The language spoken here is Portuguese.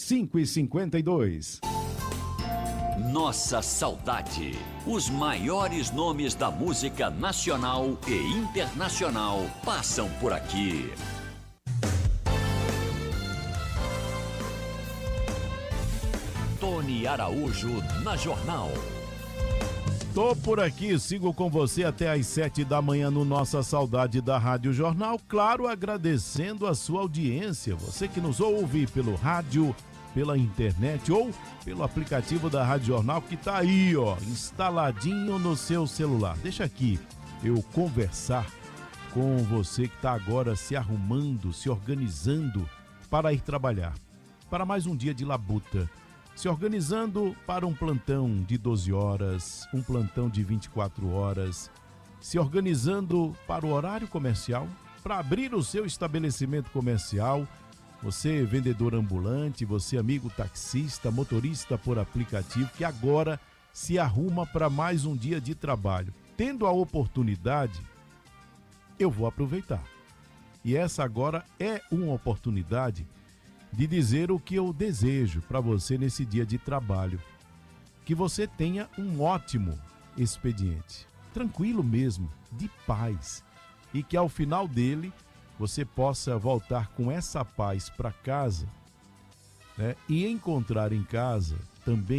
5h52. Nossa saudade. Os maiores nomes da música nacional e internacional passam por aqui. Tony Araújo na Jornal. Tô por aqui, sigo com você até às 7 da manhã no Nossa Saudade da Rádio Jornal. Claro, agradecendo a sua audiência. Você que nos ouve pelo rádio, pela internet ou pelo aplicativo da Rádio Jornal que tá aí, ó, instaladinho no seu celular. Deixa aqui eu conversar com você que tá agora se arrumando, se organizando para ir trabalhar, para mais um dia de labuta. Se organizando para um plantão de 12 horas, um plantão de 24 horas, se organizando para o horário comercial, para abrir o seu estabelecimento comercial, você vendedor ambulante, você amigo taxista, motorista por aplicativo, que agora se arruma para mais um dia de trabalho. Tendo a oportunidade, eu vou aproveitar. E essa agora é uma oportunidade de dizer o que eu desejo para você nesse dia de trabalho. Que você tenha um ótimo expediente, tranquilo mesmo, de paz, e que ao final dele você possa voltar com essa paz para casa, né? E encontrar em casa também